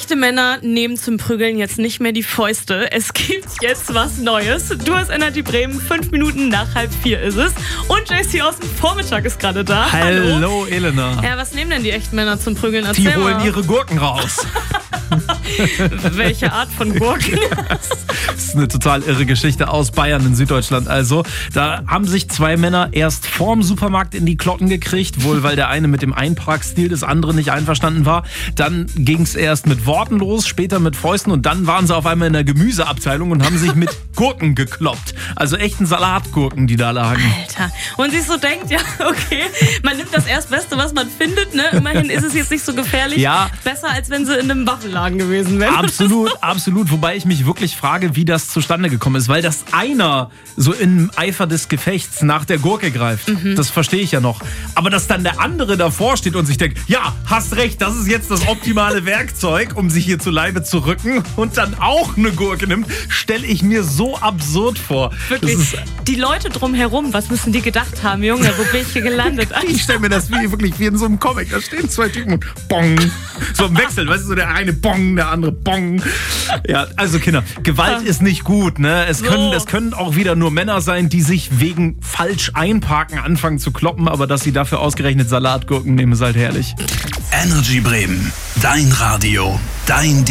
Echte Männer nehmen zum Prügeln jetzt nicht mehr die Fäuste. Es gibt jetzt was Neues. Du hast Energy Bremen, 5 Minuten nach 3:30 ist es. Und JC aus dem Vormittag ist gerade da. Hallo Elena. Ja, was nehmen denn die echten Männer zum Prügeln? Die Erzähl holen mal. ihre Gurken raus. Welche Art von Gurken? Das ist eine total irre Geschichte aus Bayern in Süddeutschland. Also, da haben sich 2 Männer erst vorm Supermarkt in die Klotten gekriegt, wohl weil der eine mit dem Einparkstil des anderen nicht einverstanden war. Dann ging es erst mit Worten los, später mit Fäusten und dann waren sie auf einmal in der Gemüseabteilung und haben sich mit Gurken gekloppt. Also echten Salatgurken, die da lagen. Alter. Und sich so denkt, ja, okay, man nimmt das Erstbeste, was man findet, ne? Immerhin ist es jetzt nicht so gefährlich. Ja. Besser, als wenn sie in einem Waffelladen gewesen wären. Absolut, absolut. Wobei ich mich wirklich frage, wie das zustande gekommen ist. Weil dass einer so im Eifer des Gefechts nach der Gurke greift, das verstehe ich ja noch. Aber dass dann der andere davor steht und sich denkt, ja, hast recht, das ist jetzt das optimale Werkzeug, um sich hier zu Leibe zu rücken und dann auch eine Gurke nimmt, stelle ich mir so absurd vor. Wirklich. Die Leute drumherum, was müssen die gedacht haben? Junge, wo bin ich hier gelandet? Ich stelle mir das wirklich wie in so einem Comic. Da stehen 2 Typen und Bong. So im Wechsel, weißt du, so der eine Bong, der andere Bong. Ja, also Kinder, Gewalt ist nicht gut, ne? Es können auch wieder nur Männer sein, die sich wegen falsch einparken anfangen zu kloppen, aber dass sie dafür ausgerechnet Salatgurken nehmen, ist halt herrlich. Energy Bremen, dein Radio, dein